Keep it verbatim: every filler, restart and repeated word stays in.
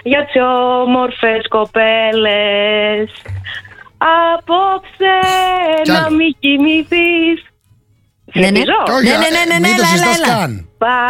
για τις όμορφες κοπέλες. Απόψε να μην κοιμηθείς. Ναι, ναι. Συνεχίζω. Ναι, ναι, ναι, ναι, Μην το έλα, συζητάς έλα, έλα. καν.